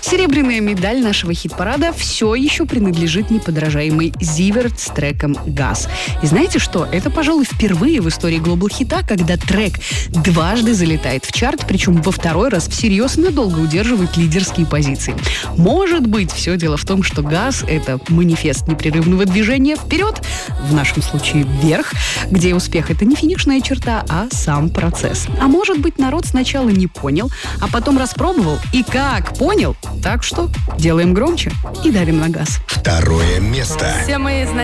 Серебряная медаль нашего хит-парада все еще принадлежит неподражаемой Зиверт с треком «Газ». И знаете что? Это, пожалуй, впервые в истории Global хита, когда трек дважды залетает в чарт, причем во второй раз всерьез надолго удерживает лидерские позиции. Может быть, все дело в том, что «Газ» — это манифест непрерывного движения вперед, в нашем случае вверх, где успех — это не финишная черта, а сам процесс. А может быть, народ сначала не понял, а потом распробовал и как понял. Так что делаем громче и давим на газ. Второе место. Все мои